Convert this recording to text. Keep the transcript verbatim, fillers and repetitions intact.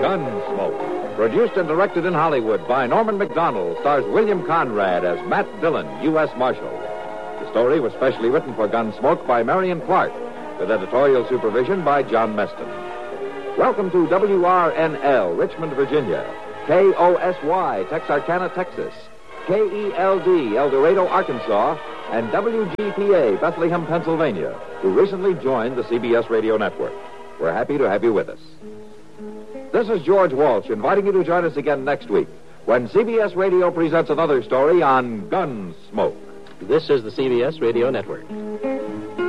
Gunsmoke. Produced and directed in Hollywood by Norman Macdonald, stars William Conrad as Matt Dillon, U S Marshal. The story was specially written for Gunsmoke by Marion Clark, with editorial supervision by John Meston. Welcome to W R N L, Richmond, Virginia, K O S Y, Texarkana, Texas, K E L D, El Dorado, Arkansas, and W G P A, Bethlehem, Pennsylvania, who recently joined the C B S radio network. We're happy to have you with us. This is George Walsh inviting you to join us again next week when C B S Radio presents another story on Gunsmoke. This is the C B S Radio Network.